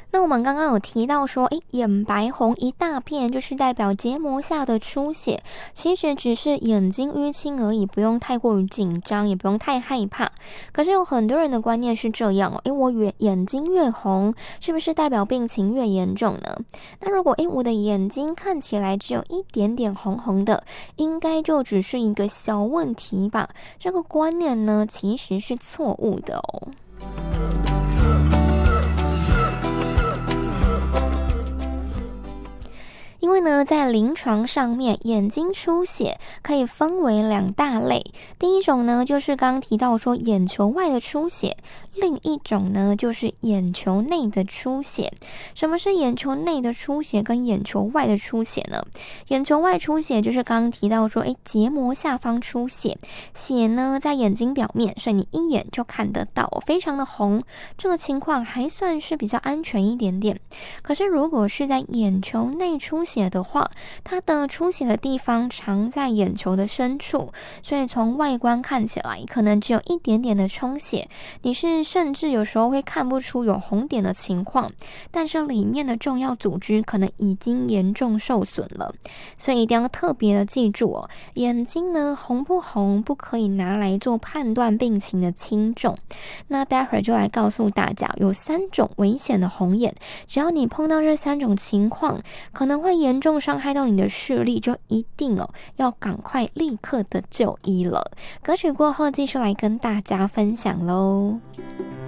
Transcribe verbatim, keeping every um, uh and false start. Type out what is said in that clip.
那我们刚刚有提到说，诶，眼白红一大片就是代表结膜下的出血，其实只是眼睛淤青而已，不用太过于紧张，也不用太害怕。可是有很多人的观念是这样哦，诶，我眼眼睛越红，是不是代表病情越严重呢？那如果诶，我的眼睛看起来只有一点点红红的，应该就只是一个小问题吧？这个观念呢，其实是错误的哦。因为呢，在临床上面，眼睛出血可以分为两大类。第一种呢，就是刚刚提到说眼球外的出血，另一种呢，就是眼球内的出血。什么是眼球内的出血跟眼球外的出血呢？眼球外出血就是刚刚提到说，诶，结膜下方出血，血呢在眼睛表面，所以你一眼就看得到，非常的红。这个情况还算是比较安全一点点。可是如果是在眼球内出血的话，它的出血的地方藏在眼球的深处，所以从外观看起来可能只有一点点的充血，你是甚至有时候会看不出有红点的情况，但是里面的重要组织可能已经严重受损了。所以一定要特别的记住哦，眼睛呢红不红不可以拿来做判断病情的轻重。那待会儿就来告诉大家有三种危险的红眼，只要你碰到这三种情况，可能会严重伤害到你的视力，就一定哦要赶快立刻的就医了。歌曲过后继续来跟大家分享咯。